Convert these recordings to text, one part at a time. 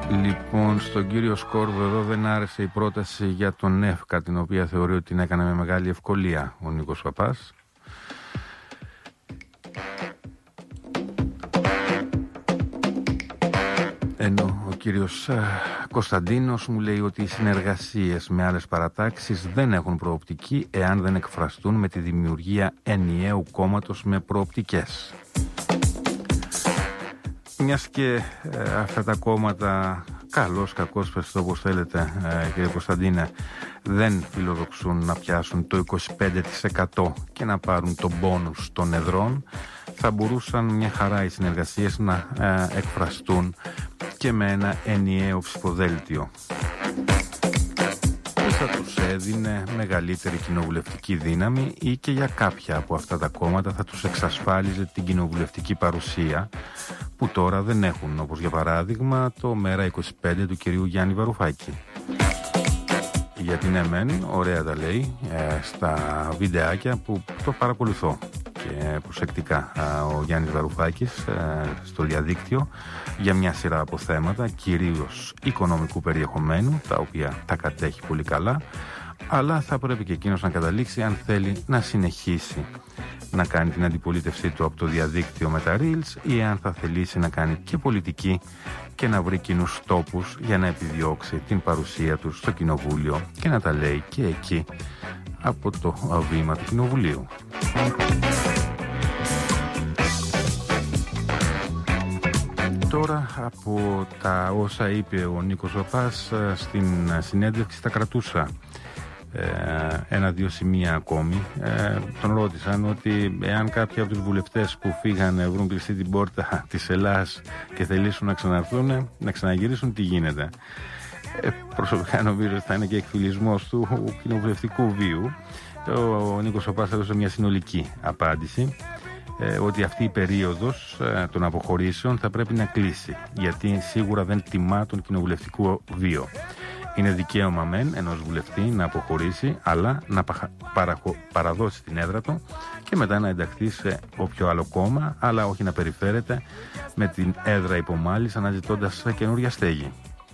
Λοιπόν, στον κύριο Σκόρδο εδώ δεν άρεσε η πρόταση για τον ΕΦΚΑ, την οποία θεωρεί ότι την έκανε με μεγάλη ευκολία ο Νίκος Παπάς. Ενώ ο κύριος Κωνσταντίνος μου λέει ότι οι συνεργασίες με άλλες παρατάξεις δεν έχουν προοπτική εάν δεν εκφραστούν με τη δημιουργία ενιαίου κόμματος με προοπτικές. Μιας και αυτά τα κόμματα, καλώς, κακώς, πες το όπως θέλετε κύριε Κωνσταντίνε, δεν φιλοδοξούν να πιάσουν το 25% και να πάρουν τον μπόνους των εδρών, θα μπορούσαν μια χαρά οι συνεργασίες να εκφραστούν και με ένα ενιαίο ψηφοδέλτιο. Θα τους έδινε μεγαλύτερη κοινοβουλευτική δύναμη ή και για κάποια από αυτά τα κόμματα θα τους εξασφάλιζε την κοινοβουλευτική παρουσία που τώρα δεν έχουν, όπως για παράδειγμα το ΜΕΡΑ25 του κυρίου Γιάννη Βαρουφάκη. Γιατί ναι μεν, ωραία τα λέει στα βιντεάκια που το παρακολουθώ και προσεκτικά ο Γιάννης Βαρουφάκης στο διαδίκτυο για μια σειρά από θέματα, κυρίως οικονομικού περιεχομένου, τα οποία τα κατέχει πολύ καλά, αλλά θα πρέπει και εκείνος να καταλήξει αν θέλει να συνεχίσει να κάνει την αντιπολίτευσή του από το διαδίκτυο με τα Reels ή αν θα θελήσει να κάνει και πολιτική και να βρει κοινούς τόπους για να επιδιώξει την παρουσία του στο κοινοβούλιο και να τα λέει και εκεί από το βήμα του κοινοβουλίου. Τώρα από τα όσα είπε ο Νίκος Παπάς στην συνέντευξη στα κρατούσα ένα-δύο σημεία ακόμη. Τον ρώτησαν ότι εάν κάποιοι από τους βουλευτές που φύγανε βρουν κλειστή την πόρτα της Ελλάς και θελήσουν να ξαναρθούν, να ξαναγυρίσουν, τι γίνεται. Προσωπικά νομίζω ότι θα είναι και εκφυλισμός του κοινοβουλευτικού βίου. Ο Νίκος Παπάς έδωσε μια συνολική απάντηση ότι αυτή η περίοδος των αποχωρήσεων θα πρέπει να κλείσει, γιατί σίγουρα δεν τιμά τον κοινοβουλευτικό βίο. Είναι δικαίωμα μεν ενός βουλευτή να αποχωρήσει, αλλά να παραδώσει την έδρα του και μετά να ενταχθεί σε όποιο άλλο κόμμα, αλλά όχι να περιφέρεται με την έδρα υπομάλης αναζητώντας καινούργια στέγη.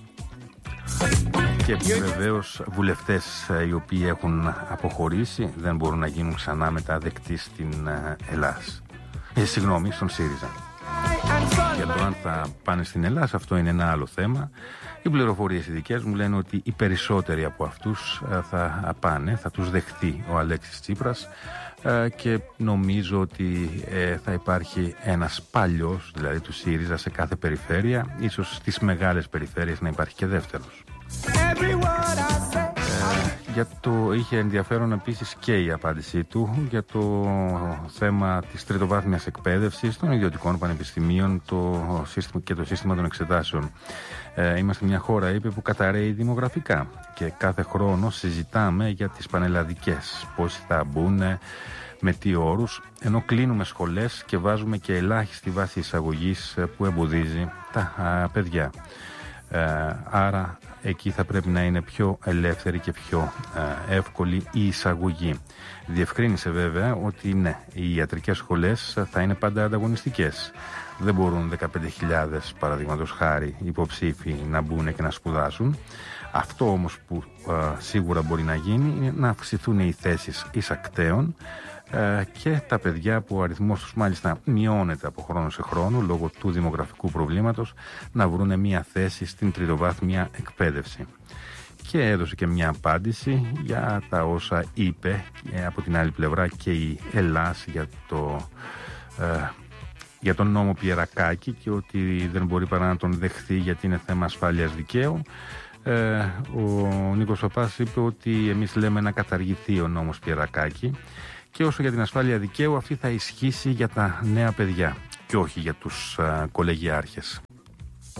Και βεβαίως βουλευτές οι οποίοι έχουν αποχωρήσει δεν μπορούν να γίνουν ξανά μετά δεκτοί στην Ελλάς. Στον ΣΥΡΙΖΑ. Για το αν θα πάνε στην Ελλάδα, αυτό είναι ένα άλλο θέμα. Οι πληροφορίες οι δικές μου λένε ότι οι περισσότεροι από αυτούς θα πάνε, θα τους δεχτεί ο Αλέξης Τσίπρας και νομίζω ότι θα υπάρχει ένας παλιός, δηλαδή του ΣΥΡΙΖΑ σε κάθε περιφέρεια, ίσως στις μεγάλες περιφέρειες να υπάρχει και δεύτερος. Είχε ενδιαφέρον επίσης και η απάντησή του για το θέμα της τριτοβάθμιας εκπαίδευσης των ιδιωτικών πανεπιστημίων και το σύστημα των εξετάσεων. Είμαστε μια χώρα, είπε, που καταραίει δημογραφικά και κάθε χρόνο συζητάμε για τις πανελλαδικές, πώς θα μπουν, με τι όρους, ενώ κλείνουμε σχολές και βάζουμε και ελάχιστη βάση εισαγωγής που εμποδίζει τα παιδιά. Άρα εκεί θα πρέπει να είναι πιο ελεύθερη και πιο εύκολη η εισαγωγή. Διευκρίνησε βέβαια ότι ναι, οι ιατρικές σχολές θα είναι πάντα ανταγωνιστικές. Δεν μπορούν 15.000 παραδείγματος χάρη υποψήφοι να μπουν και να σπουδάσουν. Αυτό όμως που σίγουρα μπορεί να γίνει είναι να αυξηθούν οι θέσεις εισακτέων και τα παιδιά που ο αριθμός τους μάλιστα μειώνεται από χρόνο σε χρόνο λόγω του δημογραφικού προβλήματος να βρουν μια θέση στην τριτοβάθμια εκπαίδευση. Και έδωσε και μια απάντηση για τα όσα είπε από την άλλη πλευρά και η Ελλάς για τον νόμο Πιερακάκη και ότι δεν μπορεί παρά να τον δεχθεί γιατί είναι θέμα ασφάλειας δικαίου. Ο Νίκος Παπάς είπε ότι εμείς λέμε να καταργηθεί ο νόμος Πιερακάκη και όσο για την ασφάλεια δικαίου αυτή θα ισχύσει για τα νέα παιδιά και όχι για τους κολεγιάρχες.